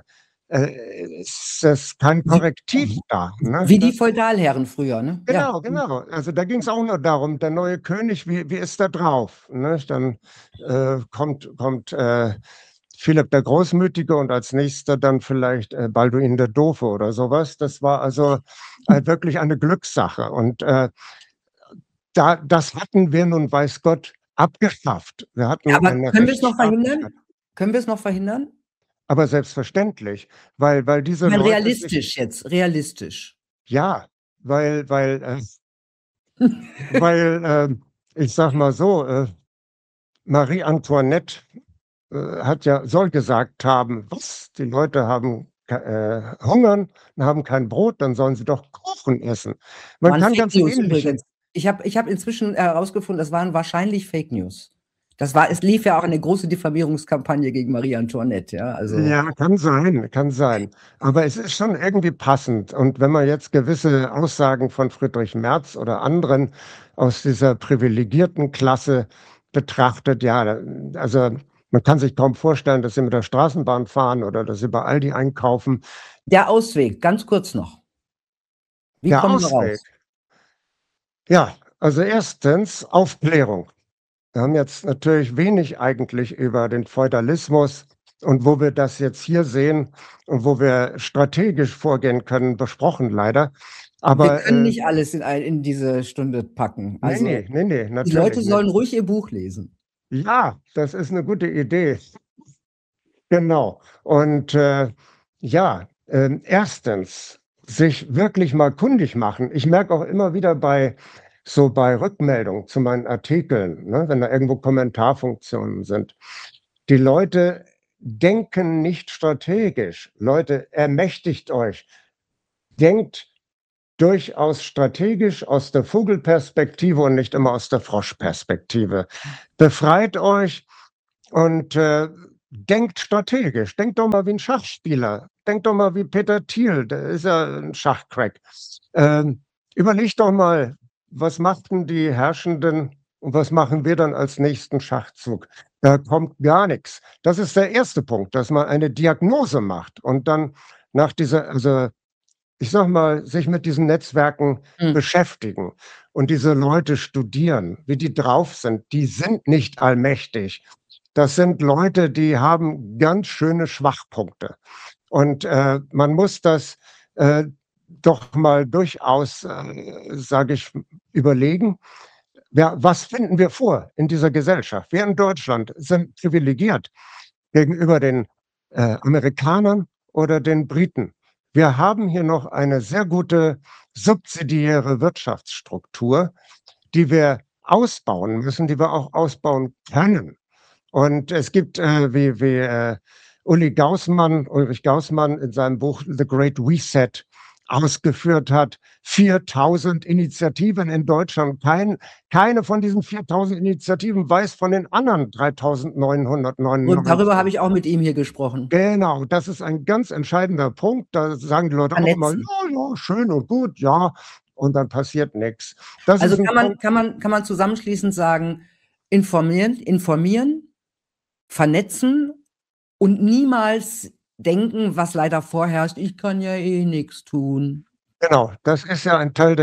es ist kein Korrektiv da. Ne? Wie die Feudalherren früher, ne? Genau, genau. Also da ging es auch nur darum, der neue König, wie ist der drauf? Ne? Dann kommt Philipp der Großmütige und als nächster dann vielleicht Balduin der Doofe oder sowas. Das war also wirklich eine Glückssache. Und das hatten wir nun, weiß Gott, abgeschafft. Wir hatten aber können wir es noch verhindern? Können wir es noch verhindern? Aber selbstverständlich, weil diese Leute realistisch. Ja, weil ich sag mal so, Marie Antoinette soll gesagt haben, was, die Leute haben hungern und haben kein Brot, dann sollen sie doch Kuchen essen. Man kann ganz ähnlich. Ich hab inzwischen herausgefunden, das waren wahrscheinlich Fake News. Es lief ja auch eine große Diffamierungskampagne gegen Marie Antoinette, ja. Also. Ja, kann sein. Aber es ist schon irgendwie passend. Und wenn man jetzt gewisse Aussagen von Friedrich Merz oder anderen aus dieser privilegierten Klasse betrachtet, ja, also man kann sich kaum vorstellen, dass sie mit der Straßenbahn fahren oder dass sie bei Aldi einkaufen. Der Ausweg, ganz kurz noch. Wie kommen wir raus? Ja, also erstens Aufklärung. Wir haben jetzt natürlich wenig eigentlich über den Feudalismus und wo wir das jetzt hier sehen und wo wir strategisch vorgehen können, besprochen leider. Aber wir können nicht alles in diese Stunde packen. Also, nee, natürlich. Die Leute sollen ruhig ihr Buch lesen. Ja, das ist eine gute Idee. Genau. Und erstens sich wirklich mal kundig machen. Ich merke auch immer wieder bei so bei Rückmeldungen zu meinen Artikeln, ne, wenn da irgendwo Kommentarfunktionen sind. Die Leute denken nicht strategisch. Leute, ermächtigt euch. Denkt durchaus strategisch aus der Vogelperspektive und nicht immer aus der Froschperspektive. Befreit euch und denkt strategisch. Denkt doch mal wie ein Schachspieler. Denkt doch mal wie Peter Thiel, der ist ja ein Schachcrack. Überlegt doch mal, was machten die Herrschenden und was machen wir dann als nächsten Schachzug? Da kommt gar nichts. Das ist der erste Punkt, dass man eine Diagnose macht und dann nach dieser, also ich sag mal, sich mit diesen Netzwerken beschäftigen und diese Leute studieren, wie die drauf sind. Die sind nicht allmächtig. Das sind Leute, die haben ganz schöne Schwachpunkte. Und man muss das doch mal durchaus, sage ich, überlegen. Ja, was finden wir vor in dieser Gesellschaft? Wir in Deutschland sind privilegiert gegenüber den Amerikanern oder den Briten. Wir haben hier noch eine sehr gute subsidiäre Wirtschaftsstruktur, die wir ausbauen müssen, die wir auch ausbauen können. Und es gibt, wie Ulrich Gaußmann in seinem Buch The Great Reset ausgeführt hat, 4.000 Initiativen in Deutschland. Keine von diesen 4.000 Initiativen weiß von den anderen 3.999. Und darüber habe ich auch mit ihm hier gesprochen. Genau, das ist ein ganz entscheidender Punkt. Da sagen die Leute auch immer, ja, schön und gut, ja, und dann passiert nichts. Also kann man zusammenschließend sagen, informieren, vernetzen und niemals denken, was leider vorherrscht, ich kann ja eh nichts tun. Genau, das ist ja ein Teil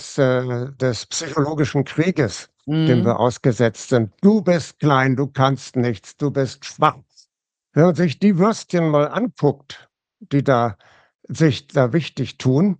des psychologischen Krieges, dem wir ausgesetzt sind. Du bist klein, du kannst nichts, du bist schwach. Wenn man sich die Würstchen mal anguckt, die sich da wichtig tun,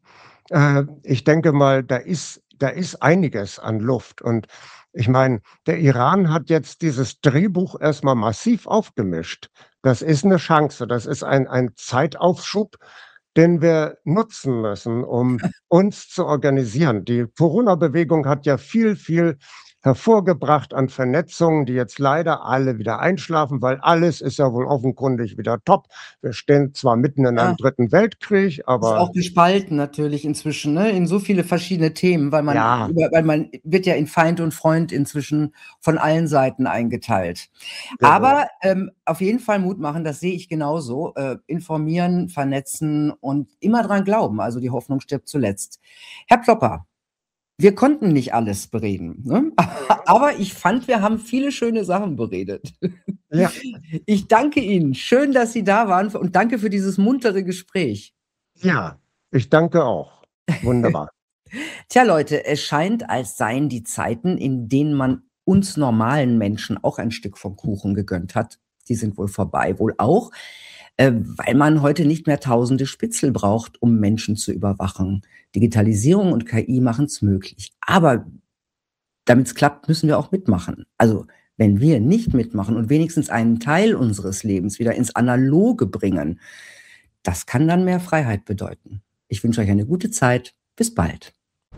ich denke mal, da ist einiges an Luft. Und ich meine, der Iran hat jetzt dieses Drehbuch erstmal massiv aufgemischt. Das ist eine Chance, das ist ein Zeitaufschub, den wir nutzen müssen, um uns zu organisieren. Die Corona-Bewegung hat ja viel hervorgebracht an Vernetzungen, die jetzt leider alle wieder einschlafen, weil alles ist ja wohl offenkundig wieder top. Wir stehen zwar mitten in einem dritten Weltkrieg, aber... Ist auch gespalten natürlich inzwischen, ne? In so viele verschiedene Themen, weil man wird ja in Feind und Freund inzwischen von allen Seiten eingeteilt. Genau. Aber auf jeden Fall Mut machen, das sehe ich genauso. Informieren, vernetzen und immer dran glauben. Also die Hoffnung stirbt zuletzt. Herr Plopper, wir konnten nicht alles bereden, ne? Aber ich fand, wir haben viele schöne Sachen beredet. Ja. Ich danke Ihnen. Schön, dass Sie da waren und danke für dieses muntere Gespräch. Ja, ich danke auch. Wunderbar. Tja, Leute, es scheint, als seien die Zeiten, in denen man uns normalen Menschen auch ein Stück vom Kuchen gegönnt hat, die sind wohl vorbei. Wohl auch, weil man heute nicht mehr tausende Spitzel braucht, um Menschen zu überwachen. Digitalisierung und KI machen es möglich. Aber damit es klappt, müssen wir auch mitmachen. Also wenn wir nicht mitmachen und wenigstens einen Teil unseres Lebens wieder ins Analoge bringen, das kann dann mehr Freiheit bedeuten. Ich wünsche euch eine gute Zeit. Bis bald.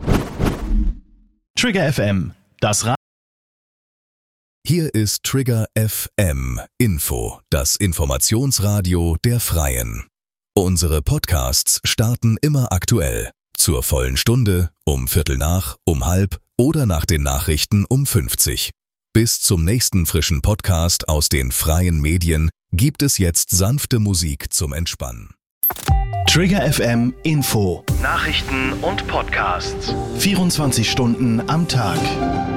Trigger FM, das Hier ist Trigger FM Info, das Informationsradio der Freien. Unsere Podcasts starten immer aktuell. Zur vollen Stunde, um 15:15, um 16:30 oder nach den Nachrichten um 50. Bis zum nächsten frischen Podcast aus den freien Medien gibt es jetzt sanfte Musik zum Entspannen. Trigger FM Info. Nachrichten und Podcasts. 24 Stunden am Tag.